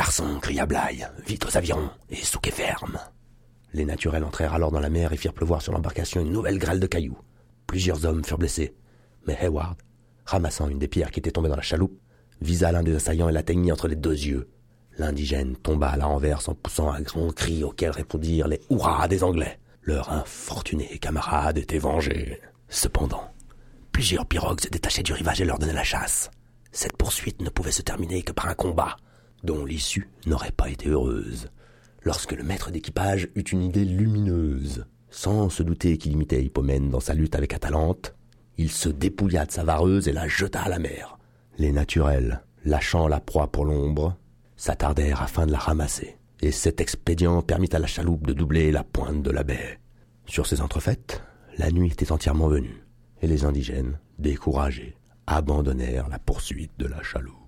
garçons, cria Bligh, vite aux avirons, et souquez ferme. Les naturels entrèrent alors dans la mer et firent pleuvoir sur l'embarcation une nouvelle grêle de cailloux. Plusieurs hommes furent blessés, mais Hayward, ramassant une des pierres qui était tombée dans la chaloupe, visa l'un des assaillants et l'atteignit entre les 2 yeux. L'indigène tomba à la renverse en poussant un grand cri auquel répondirent les hurrahs des Anglais. Leur infortuné camarade était vengé. Cependant, plusieurs pirogues se détachaient du rivage et leur donnaient la chasse. Cette poursuite ne pouvait se terminer que par un combat, dont l'issue n'aurait pas été heureuse, lorsque le maître d'équipage eut une idée lumineuse. Sans se douter qu'il imitait Hippomène dans sa lutte avec Atalante, il se dépouilla de sa vareuse et la jeta à la mer. Les naturels, lâchant la proie pour l'ombre, s'attardèrent afin de la ramasser, et cet expédient permit à la chaloupe de doubler la pointe de la baie. Sur ces entrefaites, la nuit était entièrement venue, et les indigènes, découragés, abandonnèrent la poursuite de la chaloupe.